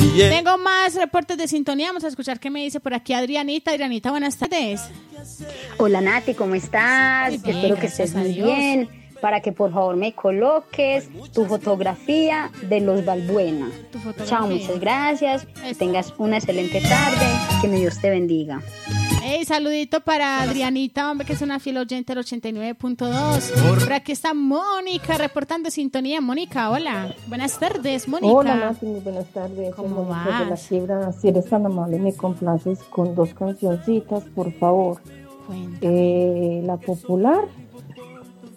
Tengo más reportes de sintonía. Vamos a escuchar qué me dice por aquí Adrianita. Adrianita, buenas tardes. Hola Nati, ¿cómo estás? Muy bien, Espero que estés muy gracias a bien. Para que por favor me coloques tu fotografía de los Balbuena. Chao, muchas gracias. Que tengas una excelente tarde. Que mi Dios te bendiga. Hey, saludito para Adrianita, hombre, que es una fiel oyente del 89.2. Por aquí está Mónica reportando sintonía. Mónica, hola. Buenas tardes, Mónica. Hola, Nati, muy buenas tardes. ¿Cómo Mónica vas? de la Quiebra. Si eres tan amable, me complaces con 2 cancioncitas, por favor. Cuéntame. La popular